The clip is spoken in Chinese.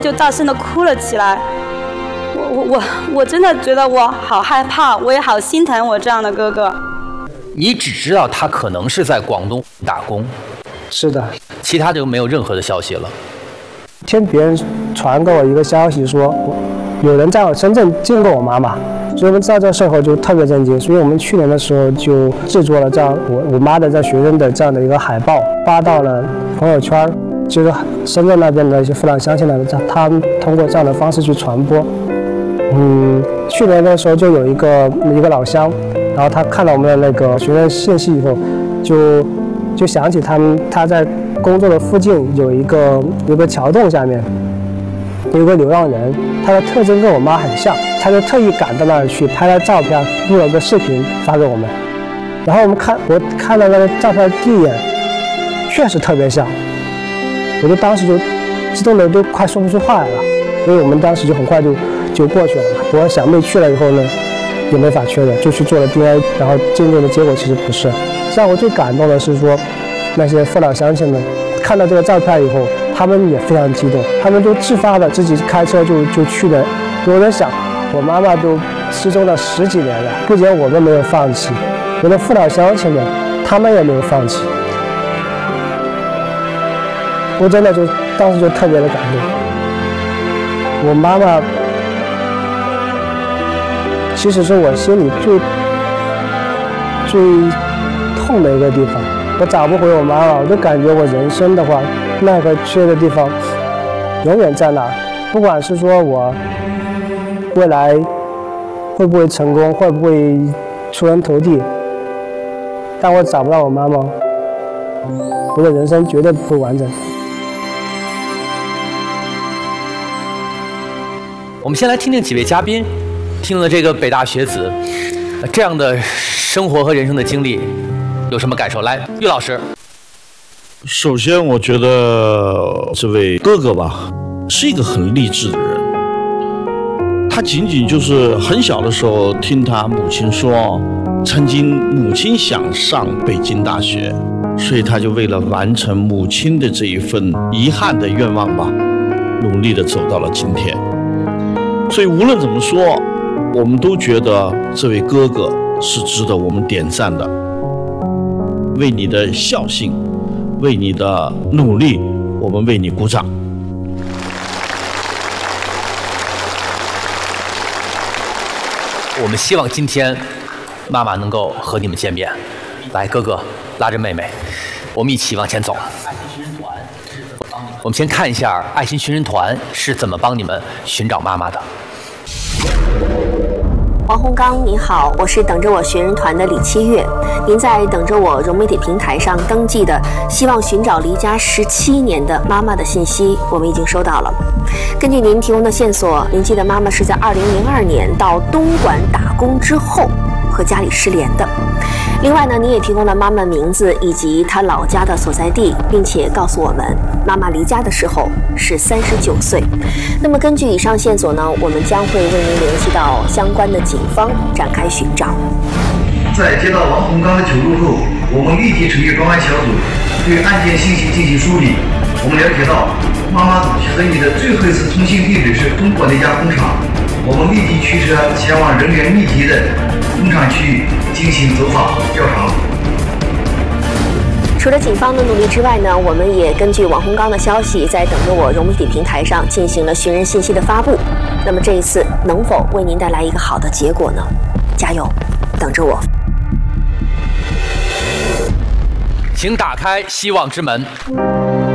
就大声地哭了起来。我真的觉得我好害怕，我也好心疼我这样的哥哥。 你只知道他可能是在广东打工， 是的， 其他就没有任何的消息了。 听别人传给我一个消息说，有人在深圳见过我妈妈，所以我们知道这事后就特别震惊。所以我们去年的时候就制作了这样我妈的在学生的这样的一个海报，发到了朋友圈，就是深圳那边的一些父老乡亲的，他们通过这样的方式去传播。去年的时候就有一个老乡，然后他看到我们的那个学生信息以后，就想起他在工作的附近有一个桥洞下面有一个流浪人，他的特征跟我妈很像，他就特意赶到那儿去拍了照片，录了个视频发给我们。然后我看到那个照片第一眼，确实特别像，我就当时就激动的都快说不出话来了，所以我们当时就很快就过去了。我小妹去了以后呢，也没法确认，就去做了 DNA， 然后鉴定的结果其实不是。让我最感动的是说，那些父老乡亲们看到这个照片以后，他们也非常激动，他们就自发的自己开车就去了。我在想，我妈妈都失踪了10几年了，不仅我们没有放弃，我的父老乡亲们他们也没有放弃。我真的当时就特别的感动。我妈妈其实是我心里最痛的一个地方。我找不回我妈妈，我就感觉我人生的话，那个缺的地方永远在那儿。不管是说我未来会不会成功，会不会出人头地，但我找不到我妈妈，我的人生绝对不会完整。 我们先来听听几位嘉宾，听了这个北大学子这样的生活和人生的经历，有什么感受？来，于老师。 首先，我觉得这位哥哥吧，是一个很励志的人。他仅仅就是很小的时候听他母亲说，曾经母亲想上北京大学，所以他就为了完成母亲的这一份遗憾的愿望吧，努力地走到了今天。所以无论怎么说，我们都觉得这位哥哥是值得我们点赞的。为你的孝心，为你的努力，我们为你鼓掌。 我们希望今天妈妈能够和你们见面。来，哥哥拉着妹妹，我们一起往前走。我们先看一下爱心寻人团是怎么帮你们寻找妈妈的。 王洪刚，你好，我是等着我寻人团的李七月。您在等着我融媒体平台上登记的希望寻找离家17年的妈妈的信息，我们已经收到了。根据您提供的线索，您记得妈妈是在2002年到东莞打工之后和家里失联的。另外呢，您也提供了妈妈名字以及她老家的所在地，并且告诉我们妈妈离家的时候是39岁。那么根据以上线索呢，我们将会为您联系到相关的警方展开寻找。 在接到王洪刚的求助后，我们立即成立专案小组，对案件信息进行梳理。我们了解到，妈妈和你的最后一次通信地址是东莞的一家工厂，我们立即驱车前往人员密集的工厂区域进行走访调查。 除了警方的努力之外呢，我们也根据王洪刚的消息，在等着我融媒体平台上进行了寻人信息的发布。那么这一次能否为您带来一个好的结果呢？加油，等着我。 请打开希望之门。